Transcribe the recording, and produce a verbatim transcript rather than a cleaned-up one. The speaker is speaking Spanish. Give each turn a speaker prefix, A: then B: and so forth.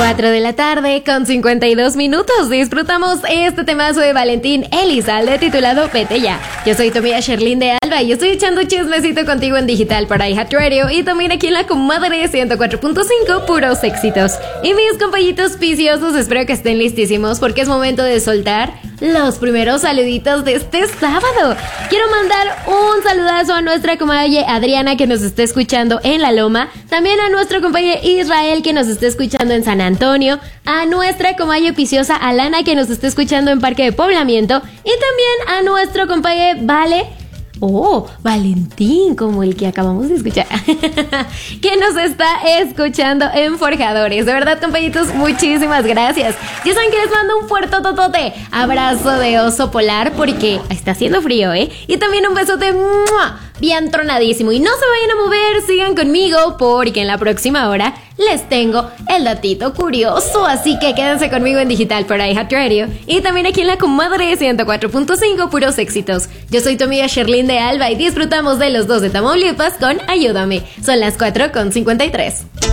A: cuatro de la tarde con cincuenta y dos minutos. Disfrutamos este temazo de Valentín Elizalde titulado Vete Ya. Yo soy tu amiga Sherlyn de Alba y estoy echando chismecito contigo en digital para iHeartRadio y también aquí en la comadre ciento cuatro punto cinco, puros éxitos. Y mis compañitos viciosos, espero que estén listísimos porque es momento de soltar los primeros saluditos de este sábado. Quiero mandar un saludazo a nuestra comadre Adriana que nos está escuchando en La Loma, también a nuestro compañero Israel que nos está escuchando en San Antonio, a nuestra comadre viciosa Alana que nos está escuchando en Parque de Poblamiento y también a nuestro compañero Vale. Oh, Valentín, como el que acabamos de escuchar, que nos está escuchando en Forjadores. De verdad, compañitos, muchísimas gracias. Ya saben que les mando un fuerte totote abrazo de oso polar porque está haciendo frío, ¿eh? Y también un besote ¡mua! Bien tronadísimo. Y no se vayan a mover, sigan conmigo porque en la próxima hora les tengo el datito curioso. Así que quédense conmigo en digital por iHeartRadio y también aquí en la comadre ciento cuatro punto cinco, puros éxitos. Yo soy tu amiga Sherlyn de Alba y disfrutamos de los dos de Tamaulipas con Ayúdame. Son las cuatro con cincuenta y tres.